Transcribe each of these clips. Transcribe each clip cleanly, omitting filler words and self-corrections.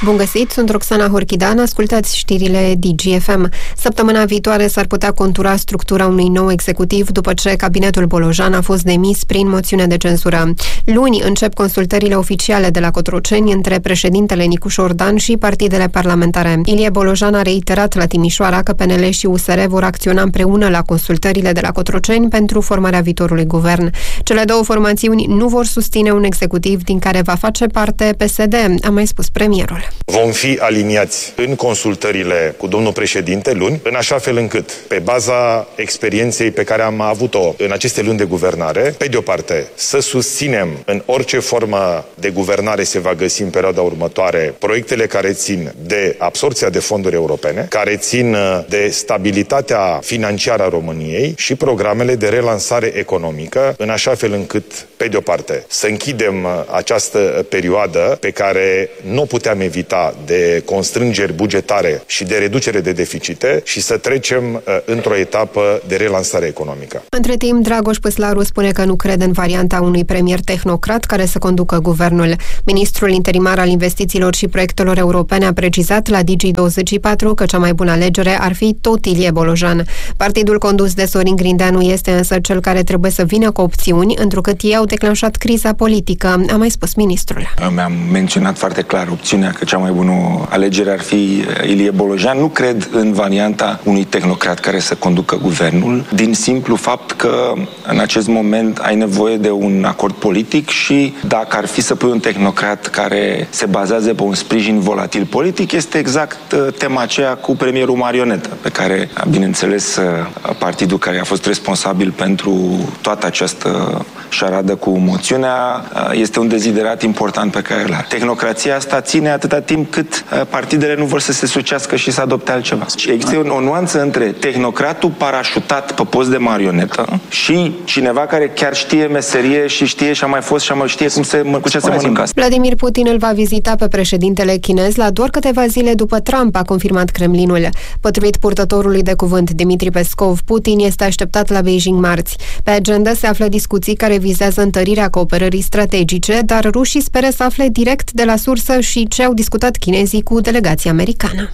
Bun găsit, sunt Roxana Horchidan, ascultați știrile DGFM. Săptămâna viitoare s-ar putea contura structura unui nou executiv după ce cabinetul Bolojan a fost demis prin moțiune de cenzură. Luni încep consultările oficiale de la Cotroceni între președintele Nicușor Dan și partidele parlamentare. Ilie Bolojan a reiterat la Timișoara că PNL și USR vor acționa împreună la consultările de la Cotroceni pentru formarea viitorului guvern. Cele două formațiuni nu vor susține un executiv din care va face parte PSD, a mai spus premierul. Vom fi aliniați în consultările cu domnul președinte luni, în așa fel încât, pe baza experienței pe care am avut-o în aceste luni de guvernare, pe de o parte, să susținem în orice formă de guvernare se va găsi în perioada următoare proiectele care țin de absorbția de fonduri europene, care țin de stabilitatea financiară a României și programele de relansare economică, în așa fel încât, pe de o parte, să închidem această perioadă pe care nu puteam evita de constrângeri bugetare și de reducere de deficite și să trecem într-o etapă de relansare economică. Între timp, Dragoș Păslaru spune că nu crede în varianta unui premier tehnocrat care să conducă guvernul. Ministrul interimar al investițiilor și proiectelor europene a precizat la Digi24 că cea mai bună alegere ar fi tot Ilie Bolojan. Partidul condus de Sorin Grindeanu este însă cel care trebuie să vină cu opțiuni, întrucât ei au declanșat criza politică, a mai spus ministrul. Mi-am menționat foarte clar opțiunea că cea mai bună alegere ar fi Ilie Bolojan. Nu cred în varianta unui tehnocrat care să conducă guvernul, din simplu fapt că în acest moment ai nevoie de un acord politic și dacă ar fi să pui un tehnocrat care se bazează pe un sprijin volatil politic, este exact tema aceea cu premierul marionetă, pe care, bineînțeles, partidul care a fost responsabil pentru toată această șaradă cu moțiunea este un deziderat important pe care îl are. Tehnocrația asta ține atâta timp cât partidele nu vor să se sucească și să adopte altceva. Există o nuanță între tehnocratul parașutat pe post de marionetă și cineva care chiar știe meserie și știe și a mai fost și știe cu ce se mănâncă. Vladimir Putin îl va vizita pe președintele chinez la doar câteva zile după Trump, a confirmat Kremlinul. Potrivit purtătorului de cuvânt Dmitri Peskov, Putin este așteptat la Beijing marți. Pe agenda se află discuții care vizează întărirea cooperării strategice, dar rușii speră să afle direct de la sursă și ce au discutat chinezii cu delegația americană.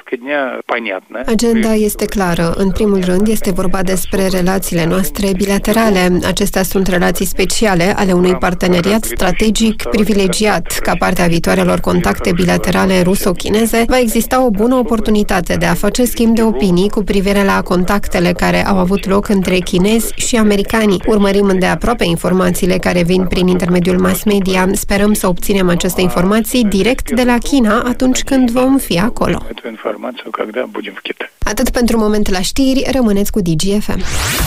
Agenda este clară. În primul rând este vorba despre relațiile noastre bilaterale. Acestea sunt relații speciale ale unui parteneriat strategic privilegiat. Ca parte a viitoarelor contacte bilaterale ruso-chineze, va exista o bună oportunitate de a face schimb de opinii cu privire la contactele care au avut loc între chinezi și americani. Urmărim îndeaproape informațiile care vin prin intermediul mass media. Sperăm să obținem aceste informații direct de la China atunci când vom fi acolo. Atât pentru moment la știri, rămâneți cu DGFM.